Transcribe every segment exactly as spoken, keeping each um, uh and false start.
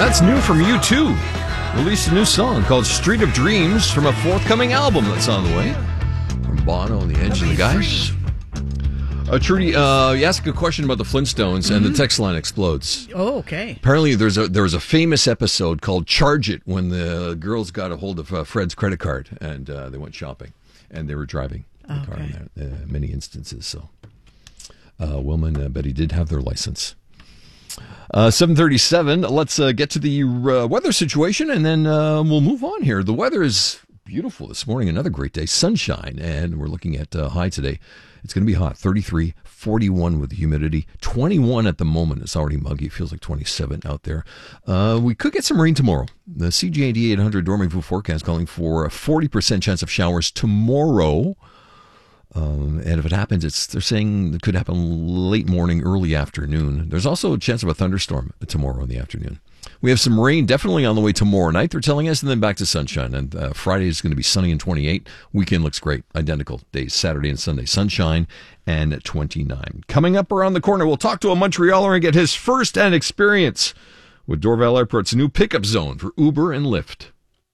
That's new from U two. Released a new song called Street of Dreams from a forthcoming album that's on the way. From Bono and the Edge and the Guys. Uh, Trudy, uh, you asked a question about the Flintstones, mm-hmm. and the text line explodes. Oh, okay. Apparently, there's a there was a famous episode called "Charge It" when the girls got a hold of uh, Fred's credit card and uh, they went shopping, and they were driving the okay. car in there, uh, many instances. So, uh, Wilma and uh, Betty did have their license. Uh, seven thirty-seven. Let's uh, get to the uh, weather situation, and then uh, we'll move on here. The weather is beautiful this morning. Another great day, sunshine, and we're looking at uh, high today. It's going to be hot, thirty-three, forty-one with the humidity, twenty-one at the moment. It's already muggy. It feels like twenty-seven out there. Uh, we could get some rain tomorrow. The C J A D eight hundred Dormez-vous forecast calling for a forty percent chance of showers tomorrow. Um, and if it happens, it's they're saying it could happen late morning, early afternoon. There's also a chance of a thunderstorm tomorrow in the afternoon. We have some rain definitely on the way tomorrow night, they're telling us, and then back to sunshine. And uh, Friday is going to be sunny and twenty-eight. Weekend looks great. Identical days, Saturday and Sunday, sunshine and twenty-nine. Coming up around the corner, we'll talk to a Montrealer and get his first-hand experience with Dorval Airport's new pickup zone for Uber and Lyft.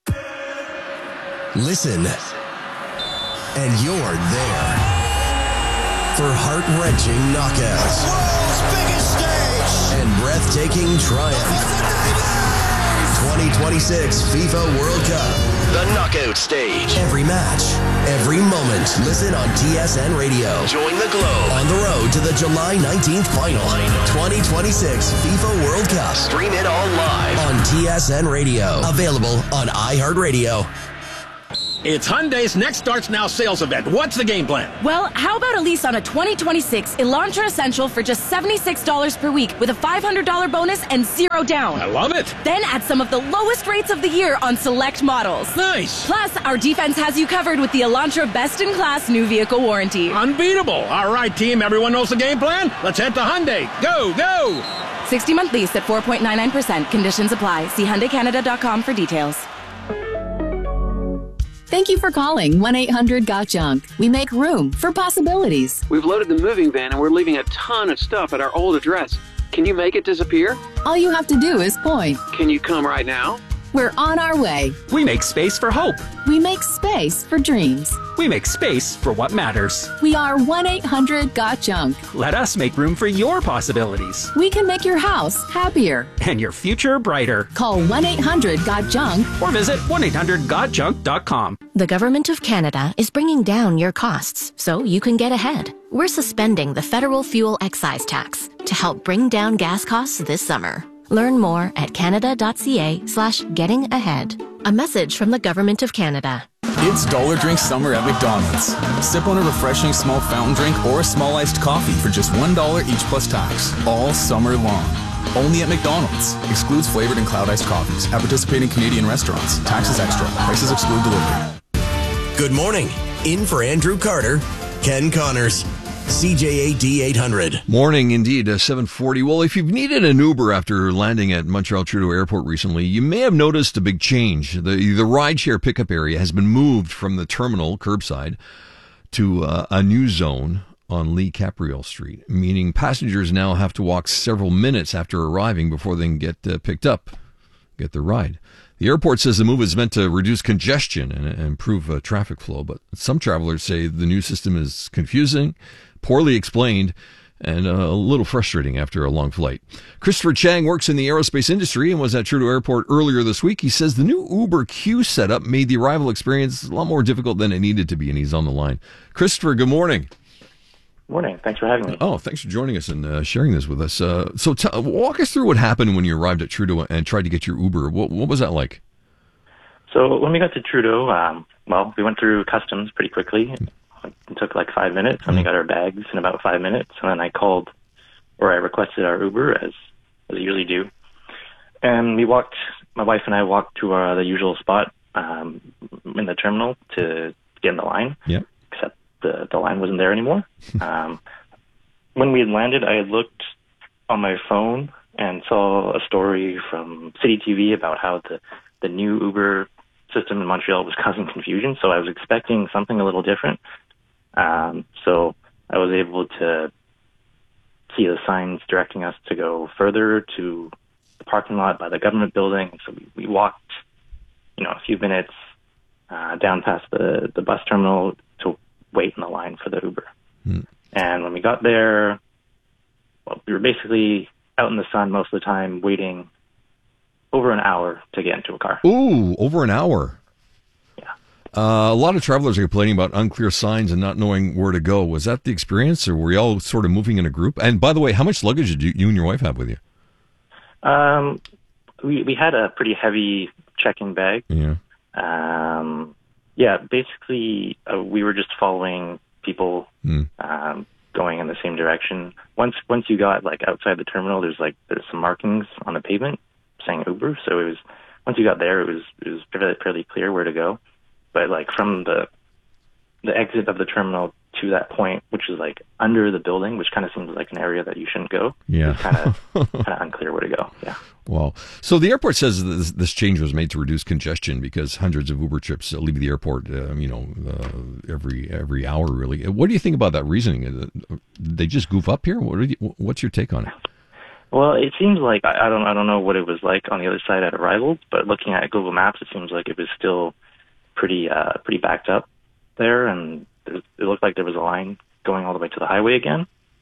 Listen, and you're there for heart-wrenching knockouts. The world's biggest stage! And breathtaking triumph. twenty twenty-six FIFA World Cup. The knockout stage. Every match, every moment. Listen on T S N Radio. Join the Globe on the road to the July nineteenth final. twenty twenty-six FIFA World Cup. Stream it all live on T S N Radio. Available on iHeartRadio. It's Hyundai's Next Starts Now sales event. What's the game plan? Well, how about a lease on a twenty twenty-six Elantra Essential for just seventy-six dollars per week with a five hundred dollars bonus and zero down? I love it. Then add some of the lowest rates of the year on select models. Nice. Plus, our defense has you covered with the Elantra Best-in-Class New Vehicle Warranty. Unbeatable. All right, team. Everyone knows the game plan? Let's head to Hyundai. Go, go. sixty-month lease at four point nine nine percent. Conditions apply. See Hyundai Canada dot com for details. Thank you for calling one eight hundred got junk. We make room for possibilities. We've loaded the moving van and we're leaving a ton of stuff at our old address. Can you make it disappear? All you have to do is point. Can you come right now? We're on our way. We make space for hope. We make space for dreams. We make space for what matters. We are one eight hundred got junk. Let us make room for your possibilities. We can make your house happier. And your future brighter. Call one eight hundred got junk. Or visit one eight hundred got junk dot com. The Government of Canada is bringing down your costs so you can get ahead. We're suspending the federal fuel excise tax to help bring down gas costs this summer. Learn more at canada.ca slash getting ahead. A message from the Government of Canada. It's Dollar Drink Summer at McDonald's. Sip on a refreshing small fountain drink or a small iced coffee for just one dollar each plus tax. All summer long. Only at McDonald's. Excludes flavored and cloud iced coffees. At participating Canadian restaurants. Taxes extra. Prices exclude delivery. Good morning. In for Andrew Carter, Ken Connors. C J A D eight hundred. Morning, indeed, uh, seven forty. Well, if you've needed an Uber after landing at Montreal Trudeau Airport recently, you may have noticed a big change. The, the rideshare pickup area has been moved from the terminal, curbside, to uh, a new zone on Lee Capriole Street, meaning passengers now have to walk several minutes after arriving before they can get uh, picked up, get their ride. The airport says the move is meant to reduce congestion and, and improve uh, traffic flow, but some travelers say the new system is confusing, poorly explained, and uh, a little frustrating after a long flight. Christopher Chang works in the aerospace industry and was at Trudeau Airport earlier this week. He says the new Uber queue setup made the arrival experience a lot more difficult than it needed to be, and he's on the line. Christopher, good morning. Morning. Thanks for having me. Oh, thanks for joining us and uh, sharing this with us. Uh, so t- walk us through what happened when you arrived at Trudeau and tried to get your Uber. What, what was that like? So when we got to Trudeau, um, well, we went through customs pretty quickly. It took like five minutes, and we got our bags in about five minutes. And then I called, or I requested our Uber, as, as I usually do. And we walked, my wife and I walked to our, the usual spot um, in the terminal to get in the line. Yeah. Except the, the line wasn't there anymore. um, when we had landed, I had looked on my phone and saw a story from City T V about how the, the new Uber system in Montreal was causing confusion. So I was expecting something a little different. Um, so I was able to see the signs directing us to go further to the parking lot by the government building. So we, we walked, you know, a few minutes uh, down past the, the bus terminal to wait in the line for the Uber. Mm. And when we got there, well, we were basically out in the sun most of the time, waiting over an hour to get into a car. Ooh, over an hour. Yeah. Uh, a lot of travelers are complaining about unclear signs and not knowing where to go. Was that the experience, or were you all sort of moving in a group? And by the way, how much luggage did you, you and your wife have with you? Um, we we had a pretty heavy check-in bag. Yeah. Um, yeah, basically, uh, we were just following people mm. um, going in the same direction. Once once you got like outside the terminal, there's like there's some markings on the pavement saying Uber. So it was once you got there, it was it was fairly, fairly clear where to go. But like from the the exit of the terminal to that point, which is like under the building, which kind of seems like an area that you shouldn't go. Yeah, it's kind of kind of unclear where to go. Yeah. Wow. So the airport says this, this change was made to reduce congestion because hundreds of Uber trips leave the airport, uh, you know, uh, every every hour. Really, what do you think about that reasoning? They just goof up here. What you, what's your take on it? Well, it seems like I, I don't I don't know what it was like on the other side at arrival, but looking at Google Maps, it seems like it was still pretty uh, pretty backed up there, and it looked like there was a line going all the way to the highway again.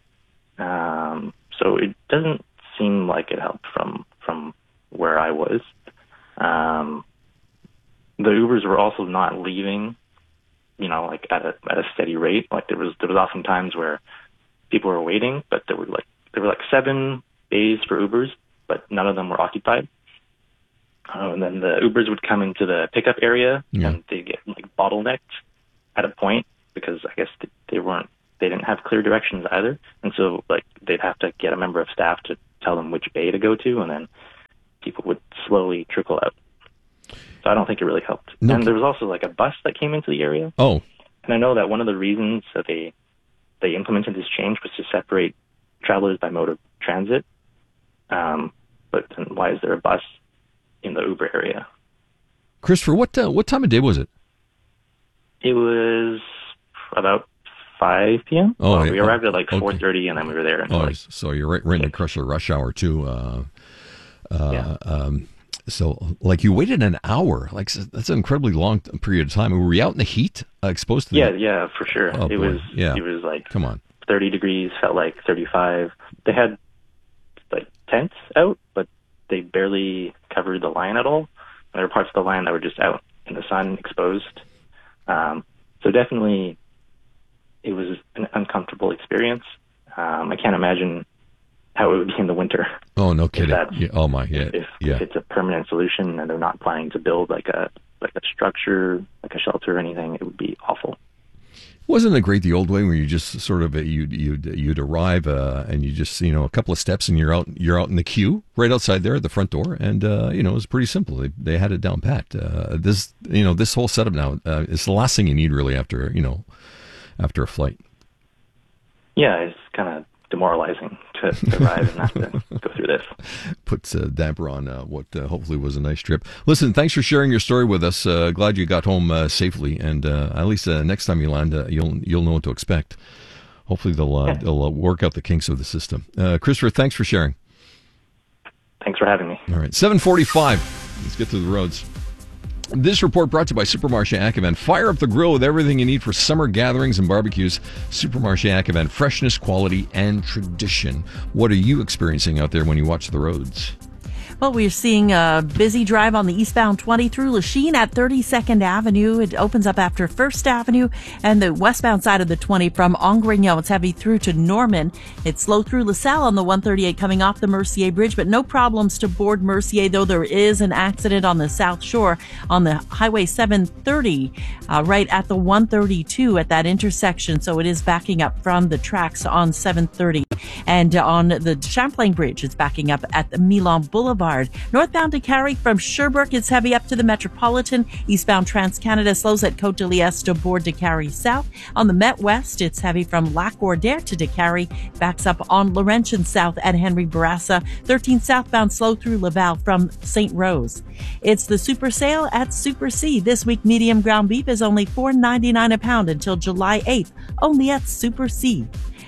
Um, so it doesn't seem like it helped from from where I was. Um, the Ubers were also not leaving, you know, like at a at a steady rate. Like there was there was often times where people were waiting, but there were like there were like seven bays for Ubers, but none of them were occupied. Uh, and then the Ubers would come into the pickup area, yeah. and they get like bottlenecked at a point because I guess they weren't they didn't have clear directions either, and so like they'd have to get a member of staff to tell them which bay to go to, and then people would slowly trickle out. So I don't think it really helped. No. And there was also like a bus that came into the area. Oh, and I know that one of the reasons that they they implemented this change was to separate travelers by mode of transit. Um, but then why is there a bus in the Uber area? Christopher, what uh, what time of day was it? It was about five p.m. Oh, uh, yeah. We arrived at like okay. four thirty, and then we were there until oh, like so you're right, right in the crush of rush hour too. Uh, uh, yeah. Um, so, like, you waited an hour. Like, that's an incredibly long period of time. Were you out in the heat, uh, exposed to? Yeah, the... yeah, for sure. Oh, it boy. was. Yeah. It was like come on, thirty degrees. Felt like thirty-five. They had like tents out, but they barely covered the line at all. There were parts of the line that were just out in the sun, exposed. Um, so definitely, it was an uncomfortable experience. Um, I can't imagine how it would be in the winter. Oh, no kidding! Yeah, oh my, yeah, if, yeah. if it's a permanent solution and they're not planning to build like a like a structure, like a shelter or anything, it would be awful. Wasn't it great the old way where you just sort of uh, you'd you'd you'd arrive uh, and you just you know a couple of steps and you're out you're out in the queue right outside there at the front door, and uh, you know it was pretty simple. They they had it down pat. Uh, this you know this whole setup now uh, is the last thing you need really after you know after a flight. Yeah, it's kind of demoralizing to, to arrive and have to go through this. Puts a damper on uh, what uh, hopefully was a nice trip. Listen, thanks for sharing your story with us. Uh, glad you got home uh, safely, and uh, at least uh, next time you land, uh, you'll you'll know what to expect. Hopefully they'll uh, yeah. they'll uh, work out the kinks of the system. Uh, Christopher, thanks for sharing. Thanks for having me. All right, seven forty-five. Let's get to the roads. This report brought to you by Supermarché Ackevan. Fire up the grill with everything you need for summer gatherings and barbecues. Supermarché Ackevan. Freshness, quality, and tradition. What are you experiencing out there when you watch the roads? Well, we're seeing a busy drive on the eastbound twenty through Lachine at thirty-second Avenue. It opens up after First Avenue, and the westbound side of the twenty from Angrignon. It's heavy through to Norman. It's slow through LaSalle on the one thirty-eight coming off the Mercier Bridge, but no problems to board Mercier, though there is an accident on the South Shore on the Highway seven thirty, uh, right at the one thirty-two at that intersection. So it is backing up from the tracks on seven thirty. And on the Champlain Bridge, it's backing up at the Milan Boulevard. Northbound to Carrie from Sherbrooke, it's heavy up to the Metropolitan. Eastbound Trans-Canada slows at Côte de Liesse to board to Carrie South. On the Met West, it's heavy from Lac-Ordère to DeCarry. Backs up on Laurentian South at Henry Bourassa. thirteen southbound slow through Laval from Saint Rose. It's the Super Sale at Super C. This week, medium ground beef is only four ninety-nine a pound until July eighth, only at Super C.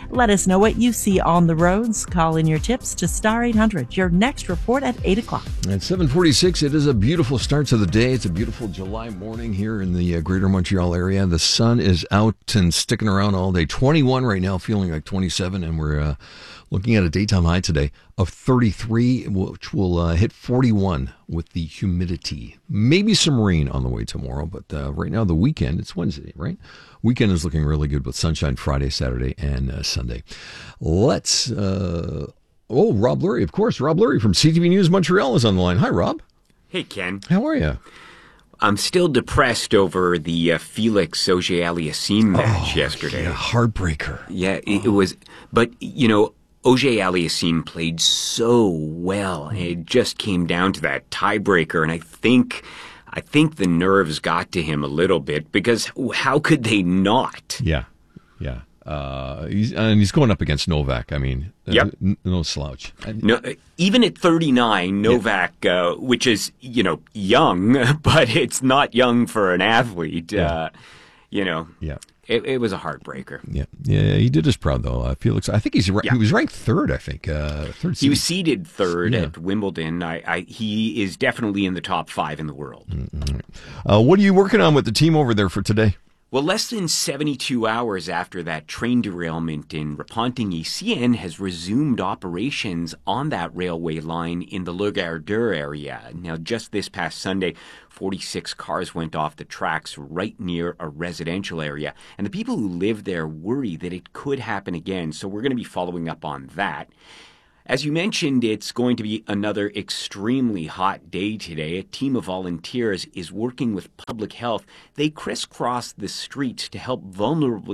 Let us know what you see on the roads. Call in your tips to Star eight hundred. Your next report at eight o'clock. At seven forty-six, it is a beautiful start to the day. It's a beautiful July morning here in the uh, greater Montreal area. The sun is out and sticking around all day. twenty-one right now, feeling like twenty-seven, and we're uh, looking at a daytime high today of thirty-three, which will uh, hit forty-one with the humidity. Maybe some rain on the way tomorrow, but uh, right now the weekend, it's Wednesday, right? Weekend is looking really good with sunshine Friday, Saturday, and uh, Sunday. Let's, uh, oh, Rob Lurie, of course. Rob Lurie from C T V News Montreal is on the line. Hi, Rob. Hey, Ken. How are you? I'm still depressed over the uh, Felix Auger-Aliassime match oh, yesterday. Yeah, heartbreaker. Yeah, it, it was, but, you know, Auger-Aliassime played so well. And it just came down to that tiebreaker, and I think... I think the nerves got to him a little bit because how could they not? Yeah, yeah. Uh, he's, and he's going up against Novak. I mean, yep. uh, n- no slouch. No, even at thirty-nine, Novak, yeah. uh, which is, you know, young, but it's not young for an athlete. Yeah. Uh, you know, yeah. It, it was a heartbreaker. Yeah, yeah, he did us proud though. Uh, Felix, I think he's ra- yeah. he was ranked third. I think uh, third. He was seeded third yeah. at Wimbledon. I, I, he is definitely in the top five in the world. Mm-hmm. Uh, what are you working on with the team over there for today? Well, less than seventy-two hours after that train derailment in Repentigny, C N has resumed operations on that railway line in the Le Gardeur area. Now, just this past Sunday, forty-six cars went off the tracks right near a residential area. And the people who live there worry that it could happen again. So we're going to be following up on that. As you mentioned, it's going to be another extremely hot day today. A team of volunteers is working with public health. They crisscross the streets to help vulnerable,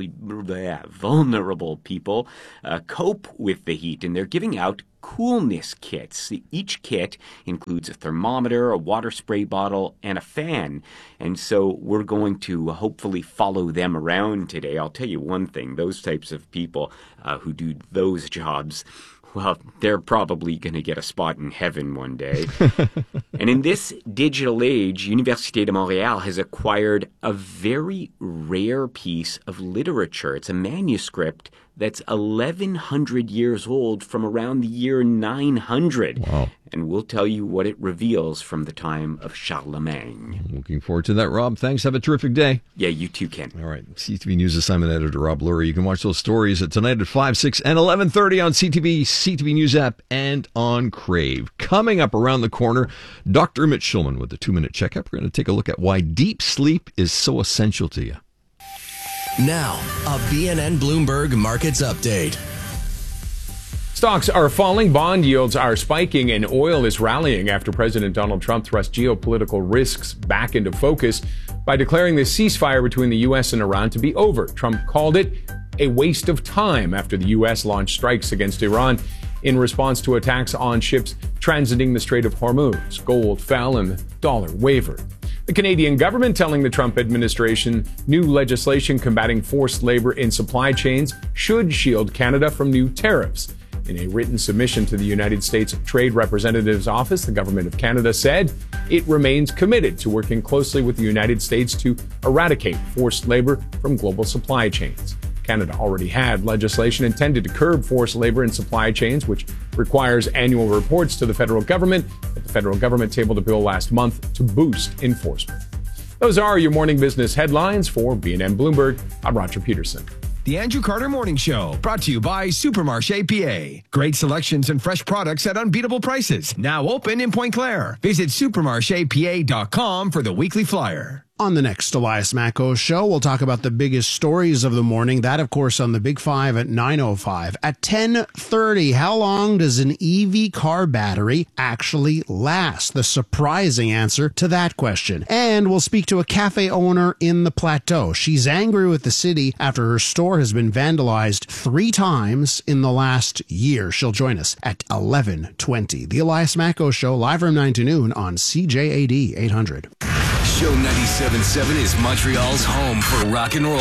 vulnerable people uh, cope with the heat, and they're giving out coolness kits. Each kit includes a thermometer, a water spray bottle, and a fan. And so we're going to hopefully follow them around today. I'll tell you one thing, those types of people uh, who do those jobs, well, they're probably going to get a spot in heaven one day. And in this digital age, Université de Montréal has acquired a very rare piece of literature. It's a manuscript that's eleven hundred years old from around the year nine hundred. Wow. And we'll tell you what it reveals from the time of Charlemagne. Looking forward to that, Rob. Thanks. Have a terrific day. Yeah, you too, Ken. All right. C T V News assignment editor Rob Lurie. You can watch those stories at tonight at five, six, and eleven thirty on C T V, C T V News app, and on Crave. Coming up around the corner, Doctor Mitch Schulman with the two-minute checkup. We're going to take a look at why deep sleep is so essential to you. Now, a B N N Bloomberg Markets Update. Stocks are falling, bond yields are spiking, and oil is rallying after President Donald Trump thrust geopolitical risks back into focus by declaring the ceasefire between the U S and Iran to be over. Trump called it a waste of time after the U S launched strikes against Iran in response to attacks on ships transiting the Strait of Hormuz. Gold fell and the dollar wavered. The Canadian government telling the Trump administration new legislation combating forced labor in supply chains should shield Canada from new tariffs. In a written submission to the United States Trade Representative's Office, the Government of Canada said it remains committed to working closely with the United States to eradicate forced labor from global supply chains. Canada already had legislation intended to curb forced labor in supply chains, which requires annual reports to the federal government, but the federal government tabled a bill last month to boost enforcement. Those are your morning business headlines. For B N N Bloomberg, I'm Roger Peterson. The Andrew Carter Morning Show, brought to you by Supermarché P A. Great selections and fresh products at unbeatable prices. Now open in Pointe Claire. Visit supermarché p a dot com for the weekly flyer. On the next Elias Macko Show, we'll talk about the biggest stories of the morning. That, of course, on the Big Five at nine oh five. At ten thirty, how long does an E V car battery actually last? The surprising answer to that question. And we'll speak to a cafe owner in the Plateau. She's angry with the city after her store has been vandalized three times in the last year. She'll join us at eleven twenty. The Elias Macko Show, live from nine to noon on C J A D eight hundred. Show ninety-seven point seven is Montreal's home for rock and roll.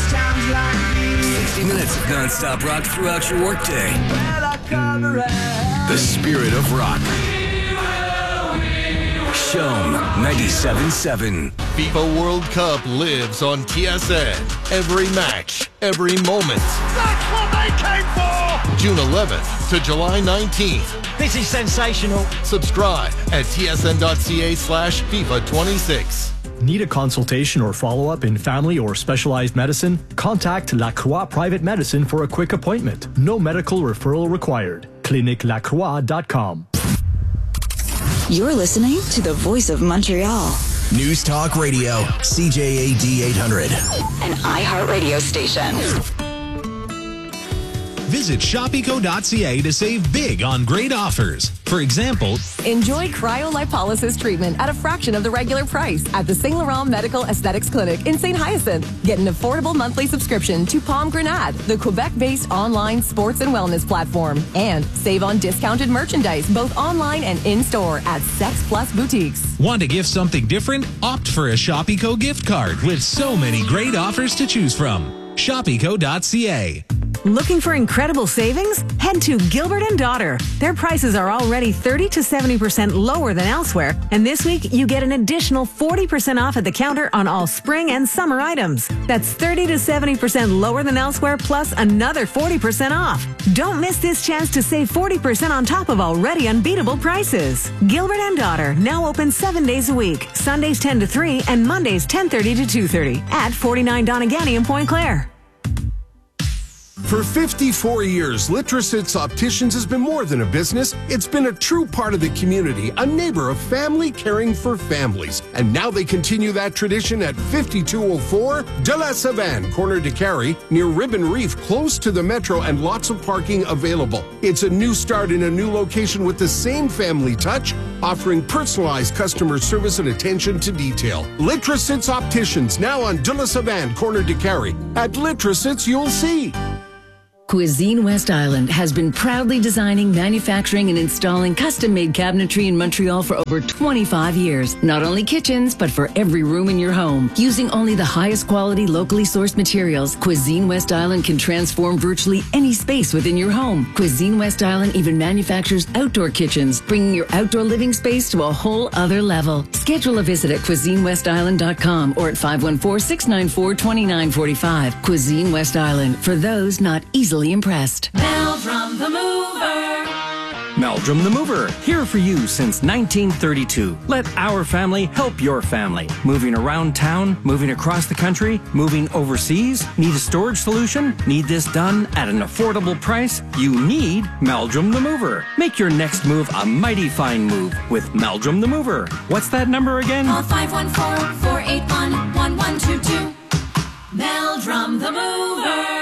sixty minutes of non-stop rock throughout your workday. The spirit of rock. Show ninety-seven point seven. FIFA World Cup lives on T S N. Every match, every moment. That's what they came for! June eleventh to July nineteenth. This is sensational. Subscribe at tsn.ca slash FIFA 26. Need a consultation or follow-up in family or specialized medicine? Contact La Croix Private Medicine for a quick appointment. No medical referral required. clinique lacroix dot com. You're listening to the Voice of Montreal. News Talk Radio, C J A D eight hundred. An iHeartRadio station. Visit shop eco dot c a to save big on great offers. For example, enjoy cryolipolysis treatment at a fraction of the regular price at the Saint Laurent Medical Aesthetics Clinic in Saint Hyacinthe. Get an affordable monthly subscription to Palm Grenade, the Quebec-based online sports and wellness platform. And save on discounted merchandise, both online and in-store at Sex Plus Boutiques. Want to gift something different? Opt for a Shop Eco gift card with so many great offers to choose from. shop eco dot c a. Looking for incredible savings? Head to Gilbert and Daughter. Their prices are already thirty to seventy percent lower than elsewhere, and this week you get an additional forty percent off at the counter on all spring and summer items. That's thirty to seventy percent lower than elsewhere, plus another forty percent off. Don't miss this chance to save forty percent on top of already unbeatable prices. Gilbert and Daughter, now open seven days a week, Sundays ten to three and Mondays ten thirty to two thirty at forty-nine Donegany in Point Claire. For fifty-four years, Litrosits Opticians has been more than a business. It's been a true part of the community, a neighbor of family caring for families. And now they continue that tradition at fifty-two oh four De La Savane, corner de Carrie, near Ribbon Reef, close to the metro and lots of parking available. It's a new start in a new location with the same family touch, offering personalized customer service and attention to detail. Litrosits Opticians, now on De La Savane, corner de Carrie. At Litrosits, you'll see. Cuisine West Island has been proudly designing, manufacturing, and installing custom-made cabinetry in Montreal for over twenty-five years. Not only kitchens, but for every room in your home. Using only the highest quality, locally sourced materials, Cuisine West Island can transform virtually any space within your home. Cuisine West Island even manufactures outdoor kitchens, bringing your outdoor living space to a whole other level. Schedule a visit at cuisine west island dot com or at five one four, six nine four, two nine four five. Cuisine West Island, for those not easily impressed. Meldrum the Mover. Meldrum the Mover, here for you since nineteen thirty-two. Let our family help your family. Moving around town, moving across the country, moving overseas. Need a storage solution? Need this done at an affordable price? You need Meldrum the Mover. Make your next move a mighty fine move with Meldrum the Mover. What's that number again? Call five one four, four eight one, one one two two. Meldrum the Mover.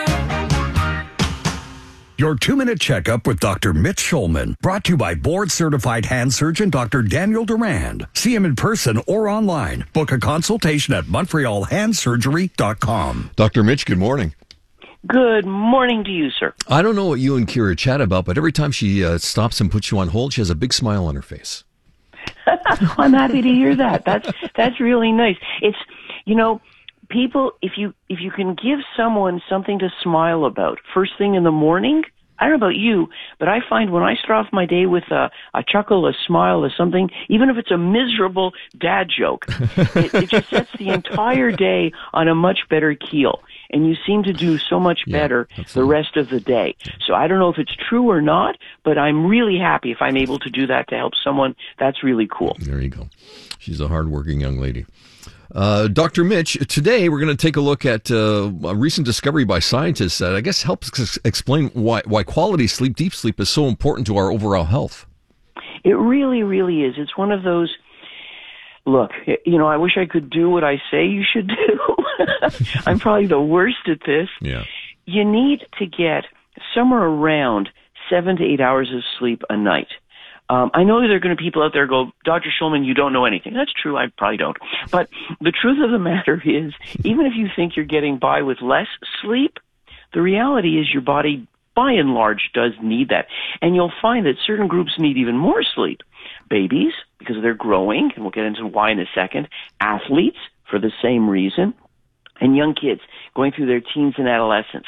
Your two-minute checkup with Doctor Mitch Schulman, brought to you by board-certified hand surgeon Doctor Daniel Durand. See him in person or online. Book a consultation at montreal hand surgery dot com. Doctor Mitch, good morning. Good morning to you, sir. I don't know what you and Kira chat about, but every time she uh, stops and puts you on hold, she has a big smile on her face. I'm happy to hear that. That's that's really nice. It's, you know, people, if you if you can give someone something to smile about first thing in the morning, I don't know about you, but I find when I start off my day with a, a chuckle, a smile, or something, even if it's a miserable dad joke, it, it just sets the entire day on a much better keel. And you seem to do so much yeah, better absolutely. the rest of the day. So I don't know if it's true or not, but I'm really happy if I'm able to do that to help someone. That's really cool. There you go. She's a hardworking young lady. Uh, Doctor Mitch, today we're going to take a look at uh, a recent discovery by scientists that I guess helps ex- explain why, why quality sleep, deep sleep, is so important to our overall health. It really, really is. It's one of those, look, you know, I wish I could do what I say you should do. I'm probably the worst at this. Yeah. You need to get somewhere around seven to eight hours of sleep a night. Um, I know there are going to be people out there who go, Doctor Schulman, you don't know anything. That's true. I probably don't. But the truth of the matter is, even if you think you're getting by with less sleep, the reality is your body, by and large, does need that. And you'll find that certain groups need even more sleep. Babies, because they're growing, and we'll get into why in a second. Athletes, for the same reason. And young kids going through their teens and adolescence.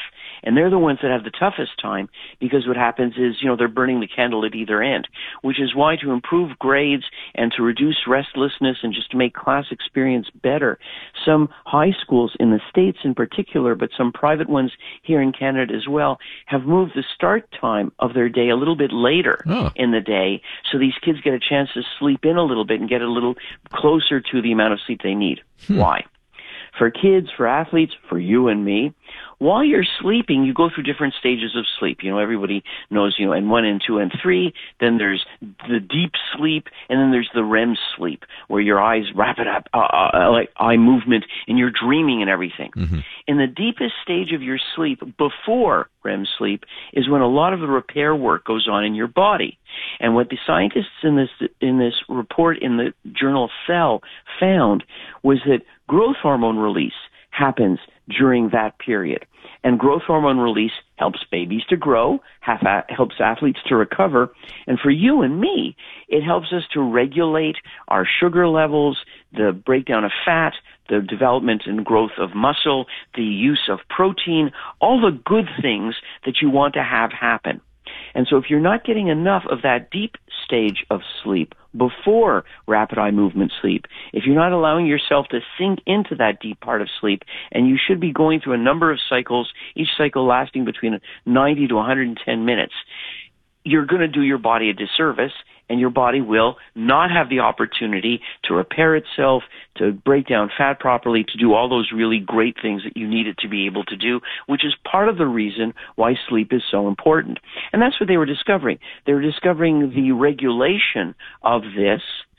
And they're the ones that have the toughest time because what happens is, you know, they're burning the candle at either end, which is why to improve grades and to reduce restlessness and just to make class experience better, some high schools in the States in particular, but some private ones here in Canada as well, have moved the start time of their day a little bit later oh. in the day, so these kids get a chance to sleep in a little bit and get a little closer to the amount of sleep they need. Hmm. Why? For kids, for athletes, for you and me, while you're sleeping, you go through different stages of sleep. You know, everybody knows, you know, and one and two and three, then there's the deep sleep, and then there's the R E M sleep, where your eyes rapid up, uh, uh, like eye movement, and you're dreaming and everything. Mm-hmm. In the deepest stage of your sleep, before R E M sleep, is when a lot of the repair work goes on in your body. And what the scientists in this in this report in the journal Cell found was that growth hormone release happens during that period. And growth hormone release helps babies to grow, half a- helps athletes to recover, and for you and me, it helps us to regulate our sugar levels, the breakdown of fat, the development and growth of muscle, the use of protein, all the good things that you want to have happen. And so if you're not getting enough of that deep stage of sleep before rapid eye movement sleep, if you're not allowing yourself to sink into that deep part of sleep, and you should be going through a number of cycles, each cycle lasting between ninety to one hundred ten minutes, you're going to do your body a disservice, and your body will not have the opportunity to repair itself, to break down fat properly, to do all those really great things that you need it to be able to do, which is part of the reason why sleep is so important. And that's what they were discovering. They were discovering the regulation of this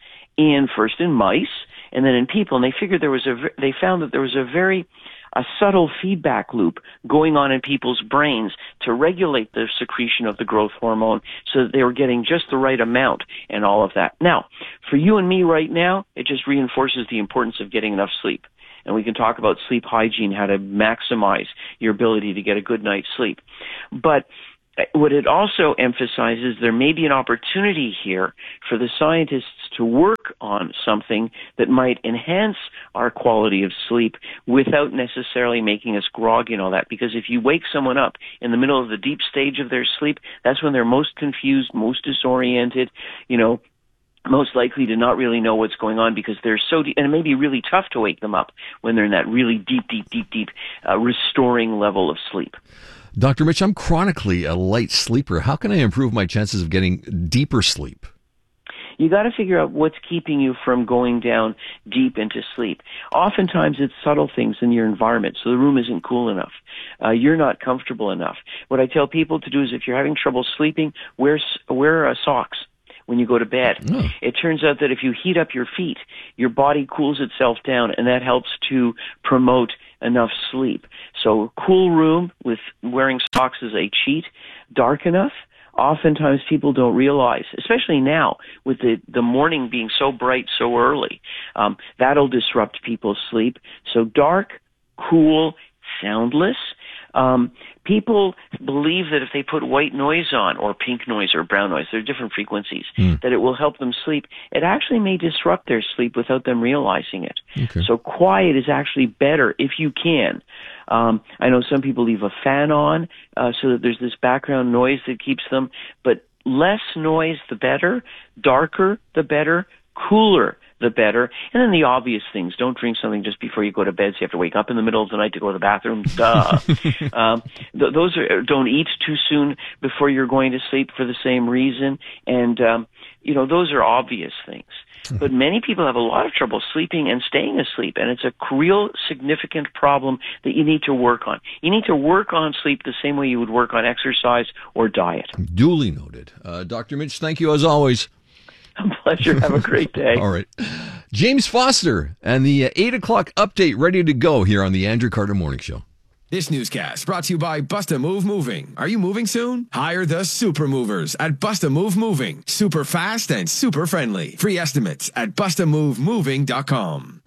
in, first in mice, and then in people, and they figured there was a, they found that there was a very a subtle feedback loop going on in people's brains to regulate the secretion of the growth hormone so that they were getting just the right amount and all of that. Now, for you and me right now, it just reinforces the importance of getting enough sleep. And we can talk about sleep hygiene, how to maximize your ability to get a good night's sleep. But what it also emphasizes, there may be an opportunity here for the scientists to work on something that might enhance our quality of sleep without necessarily making us groggy and all that. Because if you wake someone up in the middle of the deep stage of their sleep, that's when they're most confused, most disoriented, you know, most likely to not really know what's going on because they're so deep, and it may be really tough to wake them up when they're in that really deep, deep, deep, deep, uh, restoring level of sleep. Doctor Mitch, I'm chronically a light sleeper. How can I improve my chances of getting deeper sleep? You got to figure out what's keeping you from going down deep into sleep. Oftentimes it's subtle things in your environment. So the room isn't cool enough. Uh, you're not comfortable enough. What I tell people to do is if you're having trouble sleeping, wear, wear uh, socks when you go to bed. Oh. It turns out that if you heat up your feet, your body cools itself down, and that helps to promote enough sleep. So cool room with wearing socks is a cheat. Dark enough, oftentimes people don't realize, especially now with the, the morning being so bright so early, um, that'll disrupt people's sleep. So dark, cool, soundless. Um, people believe that if they put white noise on, or pink noise or brown noise, there are different frequencies, mm. that it will help them sleep. It actually may disrupt their sleep without them realizing it. Okay. So quiet is actually better if you can. Um, I know some people leave a fan on uh, so that there's this background noise that keeps them, but less noise the better, darker the better, cooler the better. And then the obvious things. Don't drink something just before you go to bed so you have to wake up in the middle of the night to go to the bathroom. Duh. um, th- those are, don't eat too soon before you're going to sleep for the same reason. And, um, you know, those are obvious things. But many people have a lot of trouble sleeping and staying asleep, and it's a real significant problem that you need to work on. You need to work on sleep the same way you would work on exercise or diet. Duly noted. Uh, Doctor Mitch, thank you as always. A pleasure. Have a great day. All right. James Foster and the uh, eight o'clock update ready to go here on the Andrew Carter Morning Show. This newscast brought to you by Busta Move Moving. Are you moving soon? Hire the super movers at Busta Move Moving. Super fast and super friendly. Free estimates at busta move moving dot com.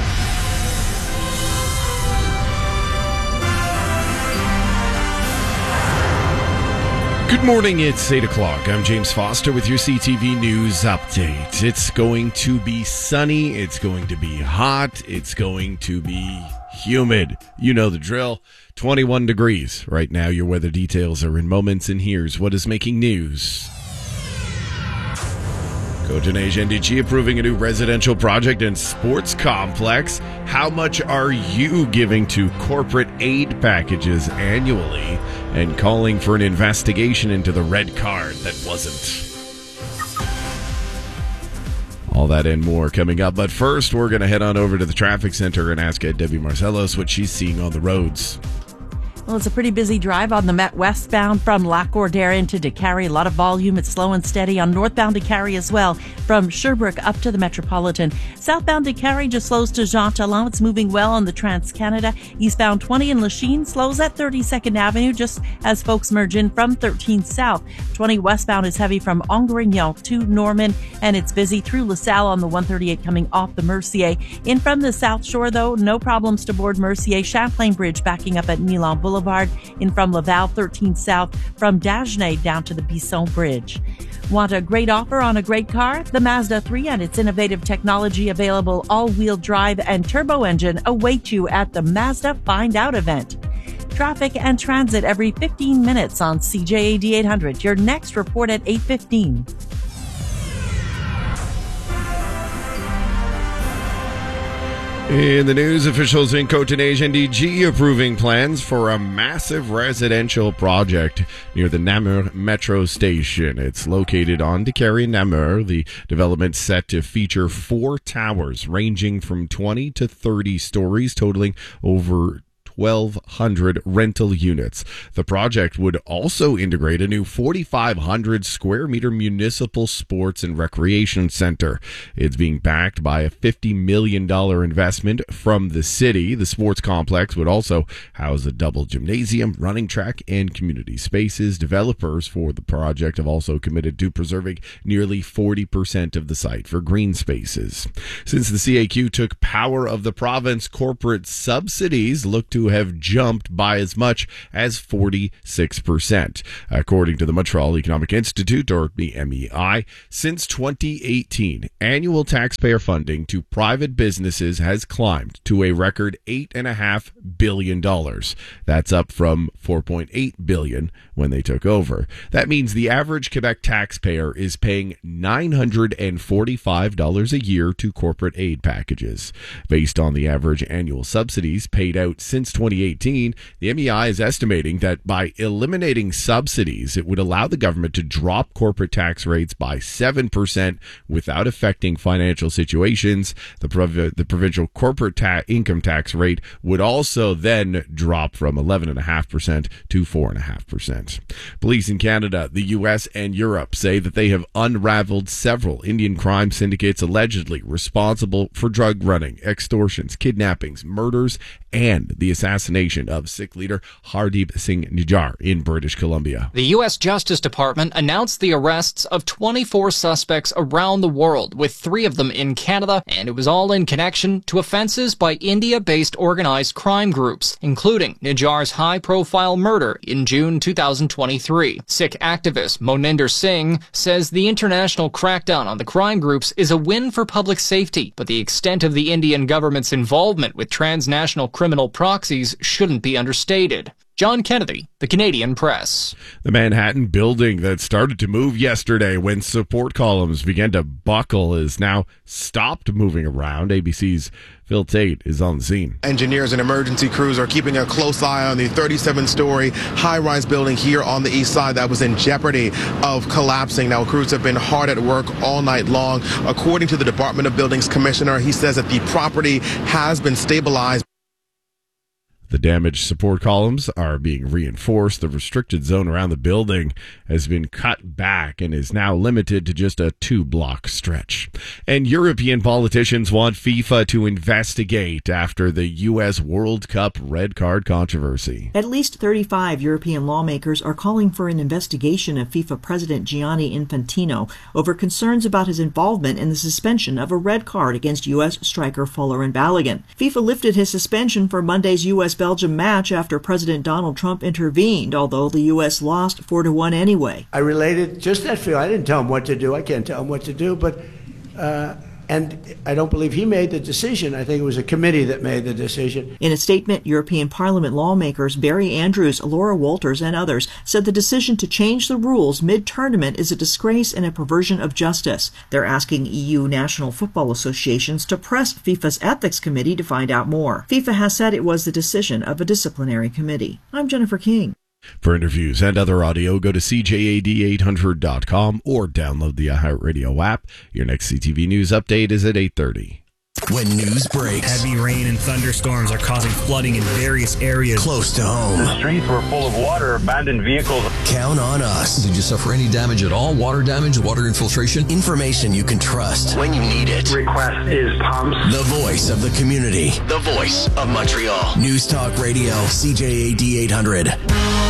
Good morning, it's eight o'clock. I'm James Foster with your C T V News Update. It's going to be sunny, it's going to be hot, it's going to be humid. You know the drill. twenty-one degrees. Right now, your weather details are in moments, and here's what is making news. Cotonage N D G approving a new residential project and sports complex. How much are you giving to corporate aid packages annually? And calling for an investigation into the red card that wasn't. All that and more coming up. But first, we're going to head on over to the traffic center and ask Debbie Marcellos what she's seeing on the roads. Well, it's a pretty busy drive on the Met westbound from Lac Gordaire into DeCarry. A lot of volume. It's slow and steady on northbound DeCarry as well, from Sherbrooke up to the Metropolitan. Southbound DeCarry just slows to Jean Talon. It's moving well on the Trans-Canada. Eastbound twenty in Lachine slows at thirty-second Avenue just as folks merge in from thirteenth South. twenty westbound is heavy from Angrignon to Norman, and it's busy through LaSalle on the one thirty-eight coming off the Mercier. In from the South Shore, though, no problems to board Mercier. Champlain Bridge backing up at Milan Boulevard. In from Laval, thirteenth South, from Dagenais down to the Bisson Bridge. Want a great offer on a great car? The Mazda three and its innovative technology available all-wheel drive and turbo engine await you at the Mazda Find Out event. Traffic and transit every fifteen minutes on C J A D eight hundred. Your next report at eight fifteen. In the news, officials in Cotonage N D G approving plans for a massive residential project near the Namur Metro Station. It's located on DeCarry and Namur. The development set to feature four towers ranging from twenty to thirty stories, totaling over twelve hundred rental units. The project would also integrate a new forty-five hundred square meter municipal sports and recreation center. It's being backed by a fifty million dollars investment from the city. The sports complex would also house a double gymnasium, running track, and community spaces. Developers for the project have also committed to preserving nearly forty percent of the site for green spaces. Since the C A Q took power of the province, corporate subsidies look to have jumped by as much as forty-six percent. According to the Montreal Economic Institute, or the M E I, since twenty eighteen, annual taxpayer funding to private businesses has climbed to a record eight point five billion dollars. That's up from four point eight billion dollars when they took over. That means the average Quebec taxpayer is paying nine hundred forty-five dollars a year to corporate aid packages. Based on the average annual subsidies paid out since twenty eighteen, the M E I is estimating that by eliminating subsidies, it would allow the government to drop corporate tax rates by seven percent without affecting financial situations. The, prov- the provincial corporate ta- income tax rate would also then drop from eleven point five percent to four point five percent. Police in Canada, the U S, and Europe say that they have unraveled several Indian crime syndicates allegedly responsible for drug running, extortions, kidnappings, murders, and the assassination of Sikh leader Hardeep Singh Nijjar in British Columbia. The U S Justice Department announced the arrests of twenty-four suspects around the world, with three of them in Canada, and it was all in connection to offenses by India-based organized crime groups, including Nijjar's high-profile murder in June two thousand twenty-three. Sikh activist Moninder Singh says the international crackdown on the crime groups is a win for public safety, but the extent of the Indian government's involvement with transnational criminal proxies shouldn't be understated. John Kennedy, The Canadian Press. The Manhattan building that started to move yesterday when support columns began to buckle is now stopped moving around. A B C's Phil Tate is on the scene. Engineers and emergency crews are keeping a close eye on the thirty-seven story high-rise building here on the east side that was in jeopardy of collapsing. Now, crews have been hard at work all night long. According to the Department of Buildings Commissioner, he says that the property has been stabilized. The damaged support columns are being reinforced. The restricted zone around the building has been cut back and is now limited to just a two-block stretch. And European politicians want FIFA to investigate after the U S World Cup red card controversy. At least thirty-five European lawmakers are calling for an investigation of FIFA President Gianni Infantino over concerns about his involvement in the suspension of a red card against U S striker Folarin Balogun. FIFA lifted his suspension for Monday's U S Belgium match after President Donald Trump intervened, although the U S lost four to one anyway. I related just that feel. I didn't tell him what to do. I can't tell him what to do, but uh, And I don't believe he made the decision. I think it was a committee that made the decision. In a statement, European Parliament lawmakers Barry Andrews, Laura Walters, and others said the decision to change the rules mid-tournament is a disgrace and a perversion of justice. They're asking E U national football associations to press FIFA's ethics committee to find out more. FIFA has said it was the decision of a disciplinary committee. I'm Jennifer King. For interviews and other audio, go to C J A D eight hundred dot com or download the iHeartRadio app. Your next C T V News update is at eight thirty. When news breaks, heavy rain and thunderstorms are causing flooding in various areas close to home. The streets were full of water, abandoned vehicles. Count on us. Did you suffer any damage at all? Water damage, water infiltration? Information you can trust when you need it. Request is pumps. The voice of the community. The voice of Montreal. News Talk Radio, C J A D eight hundred.